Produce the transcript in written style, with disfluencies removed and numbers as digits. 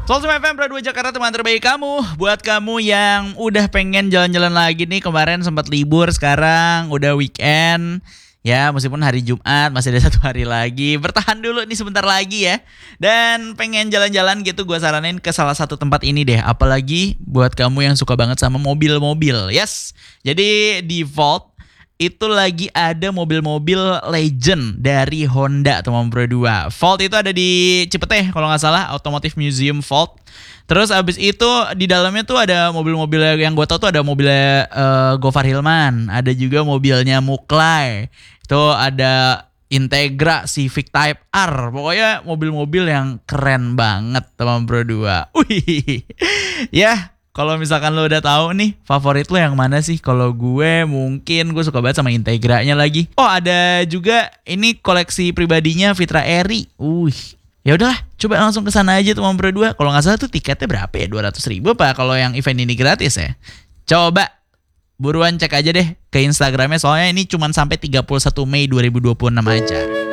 Sulsum FM Pro 2 Jakarta, teman terbaik kamu. Buat kamu yang udah pengen jalan-jalan lagi nih, kemarin sempat libur, sekarang udah weekend. Ya, meskipun hari Jumat masih ada 1 hari lagi. Bertahan dulu nih sebentar lagi ya. Dan pengen jalan-jalan gitu, gue saranin ke salah satu tempat ini deh. Apalagi buat kamu yang suka banget sama mobil-mobil. Yes, jadi di Volt itu lagi ada mobil-mobil legend dari Honda, teman Pro 2. Volt itu ada di Cipete kalau nggak salah, Automotive Museum Volt. Terus abis itu di dalamnya tuh ada mobil-mobil yang gue tau tuh ada mobilnya Gofar Hilman, ada juga mobilnya Muklai, itu ada Integra, Civic Type R, pokoknya mobil-mobil yang keren banget teman Pro 2. Wih, ya. Kalau misalkan lo udah tahu nih, favorit lo yang mana sih? Kalau gue suka banget sama Integranya lagi. Oh, ada juga ini koleksi pribadinya Fitra Eri. Ya udahlah, coba langsung ke sana aja teman Pro 2. Kalau nggak salah tuh tiketnya berapa ya? 200.000 apa kalau yang event ini gratis ya? Coba buruan cek aja deh ke Instagramnya, soalnya ini cuma sampai 31 Mei 2026 aja.